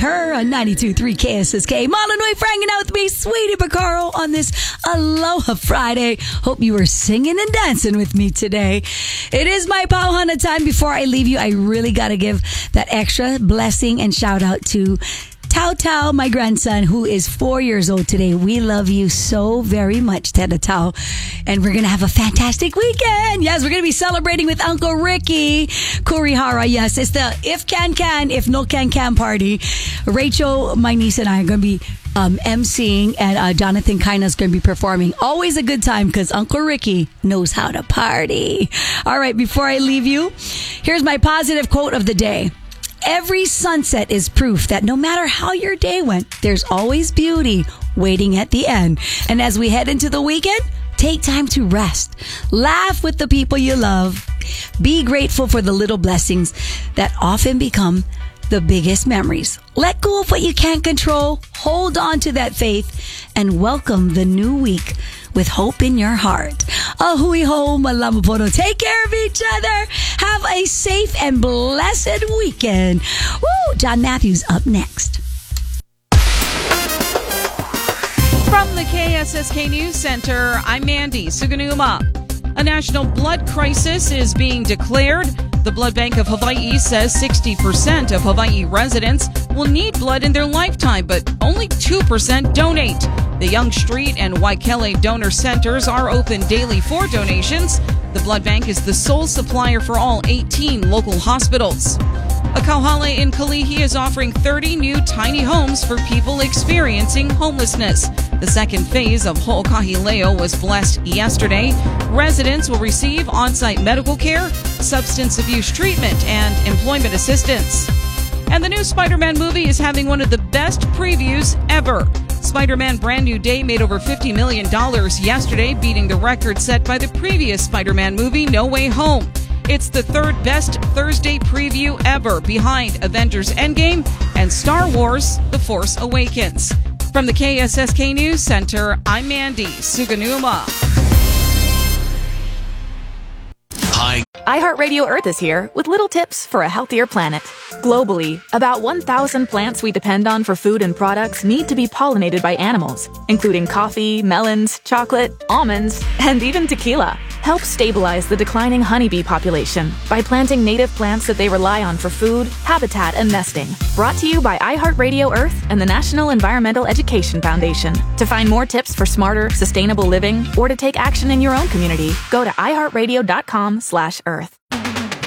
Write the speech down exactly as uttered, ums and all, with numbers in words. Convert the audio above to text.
Her on ninety-two point three K S S K. Malanoy for hanging out with me, Sweetie Bacaro, on this Aloha Friday. Hope you were singing and dancing with me today. It is my pauhana time. Before I leave you, I really got to give that extra blessing and shout out to Tao Tao, my grandson, who is four years old today. We love you so very much, Teta Tao. And we're going to have a fantastic weekend. Yes, we're going to be celebrating with Uncle Ricky Kurihara. Yes, it's the If Can Can, If No Can Can party. Rachel, my niece, and I are going to be um, emceeing, and uh, Jonathan Kaina's going to be performing. Always a good time because Uncle Ricky knows how to party. All right, before I leave you, here's my positive quote of the day. Every sunset is proof that no matter how your day went, there's always beauty waiting at the end. And as we head into the weekend, take time to rest. Laugh with the people you love. Be grateful for the little blessings that often become the biggest memories. Let go of what you can't control. Hold on to that faith and welcome the new week with hope in your heart. Ahui ho, malamapono. Take care of each other. Have a safe and blessed weekend. Woo! John Matthews up next. From the K S S K News Center, I'm Mandy Suganuma. A national blood crisis is being declared. The Blood Bank of Hawaii says sixty percent of Hawaii residents will need blood in their lifetime, but only two percent donate. The Young Street and Waikele donor centers are open daily for donations. The blood bank is the sole supplier for all eighteen local hospitals. A kauhale in Kalihi is offering thirty new tiny homes for people experiencing homelessness. The second phase of Ho'okahileo was blessed yesterday. Residents will receive on-site medical care, substance abuse treatment, and employment assistance. And the new Spider-Man movie is having one of the best previews ever. Spider-Man Brand New Day made over fifty million dollars yesterday, beating the record set by the previous Spider-Man movie, No Way Home. It's the third best Thursday preview ever, behind Avengers Endgame and Star Wars The Force Awakens. From the K S S K News Center, I'm Mandy Suganuma. Hi. iHeartRadio Earth is here with little tips for a healthier planet. Globally, about one thousand plants we depend on for food and products need to be pollinated by animals, including coffee, melons, chocolate, almonds, and even tequila. Help stabilize the declining honeybee population by planting native plants that they rely on for food, habitat, and nesting. Brought to you by iHeartRadio Earth and the National Environmental Education Foundation. To find more tips for smarter, sustainable living, or to take action in your own community, go to iHeartRadio.com slash Earth.